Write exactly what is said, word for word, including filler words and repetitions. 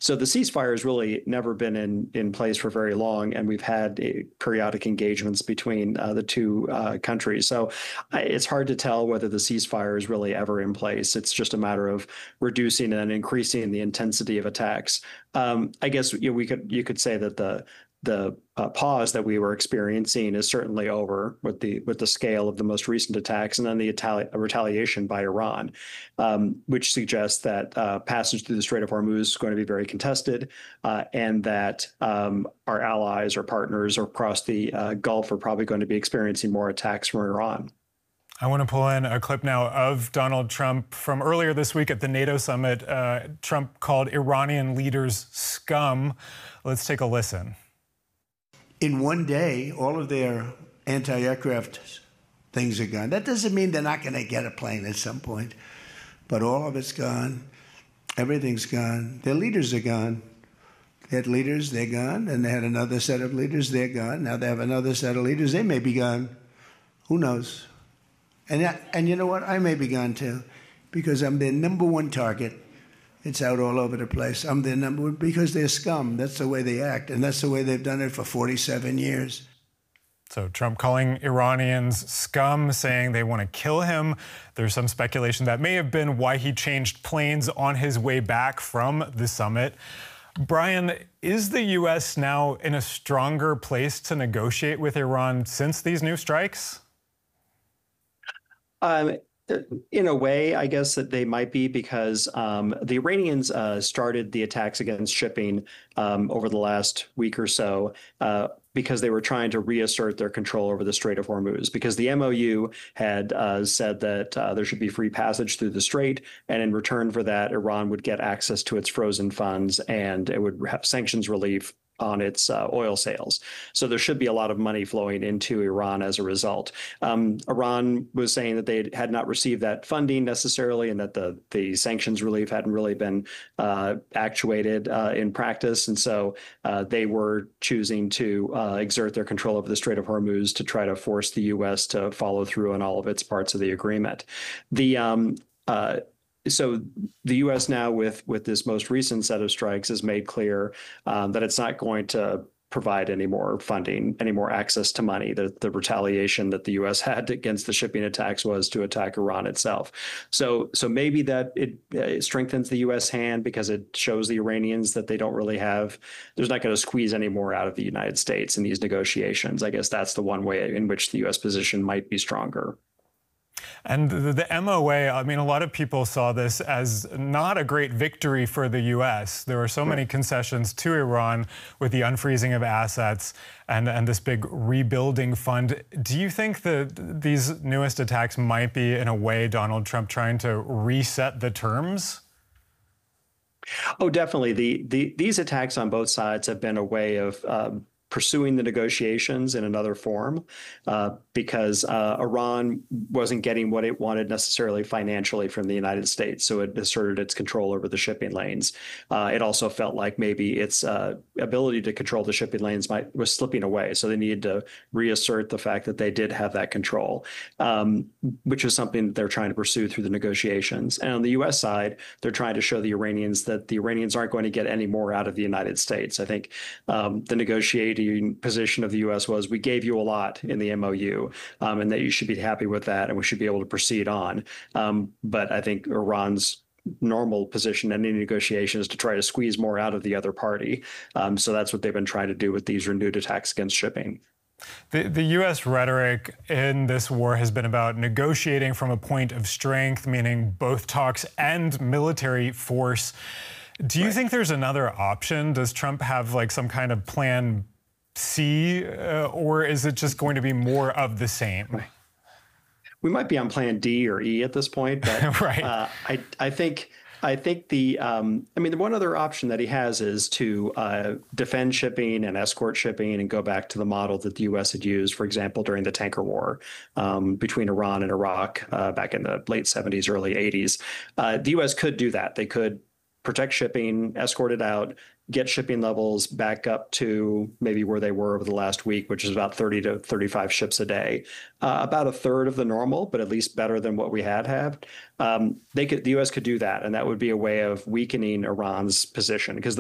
So the ceasefire has really never been in, in place for very long, and we've had uh, periodic engagements between uh, the two uh, countries. So uh, it's hard to tell whether the ceasefire is really ever in place. It's just a matter of reducing and increasing the intensity of attacks. Um, I guess you know, we could you could say that the the uh, pause that we were experiencing is certainly over with the with the scale of the most recent attacks, and then the Itali- retaliation by Iran, um, which suggests that uh, passage through the Strait of Hormuz is going to be very contested, uh, and that um, our allies or partners across the uh, Gulf are probably going to be experiencing more attacks from Iran. I want to pull in a clip now of Donald Trump from earlier this week at the NATO summit. Uh, Trump called Iranian leaders scum. Let's take a listen. In one day, all of their anti-aircraft things are gone. That doesn't mean they're not going to get a plane at some point, but all of it's gone. Everything's gone. Their leaders are gone. They had leaders, they're gone, and they had another set of leaders, they're gone. Now they have another set of leaders, they may be gone. Who knows? And, that, and you know what? I may be gone too, because I'm their number one target. It's out all over the place. I'm their number one because they're scum. That's the way they act, and that's the way they've done it for forty-seven years. So Trump calling Iranians scum, saying they want to kill him. There's some speculation that may have been why he changed planes on his way back from the summit. Brian, is the U S now in a stronger place to negotiate with Iran since these new strikes? Um, in a way, I guess that they might be, because um, the Iranians uh, started the attacks against shipping um, over the last week or so uh, because they were trying to reassert their control over the Strait of Hormuz, because the M O U had uh, said that uh, there should be free passage through the strait, and in return for that, Iran would get access to its frozen funds and it would have sanctions relief on its uh, oil sales. So there should be a lot of money flowing into Iran as a result. Um, Iran was saying that they had not received that funding necessarily, and that the, the sanctions relief hadn't really been uh, actuated uh, in practice. And so uh, they were choosing to uh, exert their control over the Strait of Hormuz to try to force the U S to follow through on all of its parts of the agreement. The um, uh, So the U S now, with with this most recent set of strikes, has made clear um, that it's not going to provide any more funding, any more access to money. The, the retaliation that the U S had against the shipping attacks was to attack Iran itself. So so maybe that it, it strengthens the U S hand, because it shows the Iranians that they don't really have, there's not going to squeeze any more out of the United States in these negotiations. I guess that's the one way in which the U S position might be stronger. And the, the M O A, I mean, a lot of people saw this as not a great victory for the U S. There were so many concessions to Iran with the unfreezing of assets and, and this big rebuilding fund. Do you think that these newest attacks might be, in a way, Donald Trump trying to reset the terms? Oh, definitely. The, the these attacks on both sides have been a way of um, pursuing the negotiations in another form, uh, because uh, Iran wasn't getting what it wanted necessarily financially from the United States. So it asserted its control over the shipping lanes. Uh, it also felt like maybe its uh, ability to control the shipping lanes might was slipping away. So they needed to reassert the fact that they did have that control, um, which is something that they're trying to pursue through the negotiations. And on the U S side, they're trying to show the Iranians that the Iranians aren't going to get any more out of the United States. I think um, the negotiating position of the U S was, we gave you a lot in the M O U, um, and that you should be happy with that, and we should be able to proceed on. Um, but I think Iran's normal position in any negotiation is to try to squeeze more out of the other party. Um, so that's what they've been trying to do with these renewed attacks against shipping. The, the U S rhetoric in this war has been about negotiating from a point of strength, meaning both talks and military force. Do you right. think there's another option? Does Trump have like some kind of plan C, uh, or is it just going to be more of the same? We might be on plan D or E at this point, but right. uh, I I think I think the um, I mean the one other option that he has is to uh, defend shipping and escort shipping and go back to the model that the U S had used, for example, during the tanker war um, between Iran and Iraq uh, back in the late seventies, early eighties. Uh, the U S could do that. They could protect shipping, escort it out, get shipping levels back up to maybe where they were over the last week, which is about thirty to thirty-five ships a day, uh, about a third of the normal, but at least better than what we had had. Um, they could, the U S could do that, and that would be a way of weakening Iran's position, because